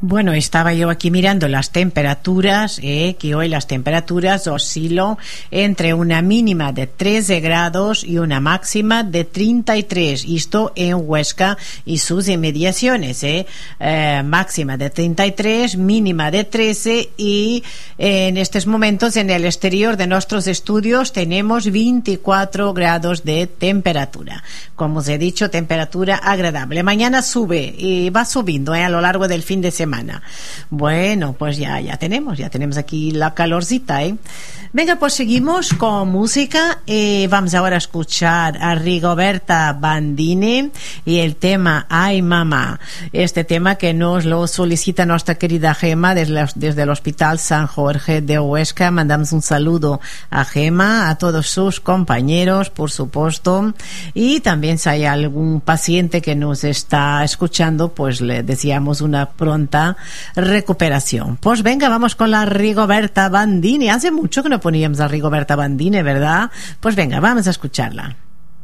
Bueno, estaba yo aquí mirando las temperaturas, que hoy las temperaturas oscilan entre una mínima de 13 grados y una máxima de 33. Esto en Huesca y sus inmediaciones, máxima de 33, mínima de 13 y en estos momentos en el exterior de nuestros estudios tenemos 24 grados de temperatura. Como os he dicho, temperatura agradable. Mañana sube y va subiendo a lo largo del fin de semana. Bueno, pues ya tenemos aquí la calorcita, Venga, pues seguimos con música. Vamos ahora a escuchar a Rigoberta Bandini y el tema Ay Mamá. Este tema que nos lo solicita nuestra querida Gema desde el Hospital San Jorge de Huesca. Mandamos un saludo a Gema, a todos sus compañeros, por supuesto. Y también si hay algún paciente que nos está escuchando, pues le deseamos una pronta recuperación. Pues venga, vamos con la Rigoberta Bandini. Hace mucho que no poníamos a Rigoberta Bandini, ¿verdad? Pues venga, vamos a escucharla.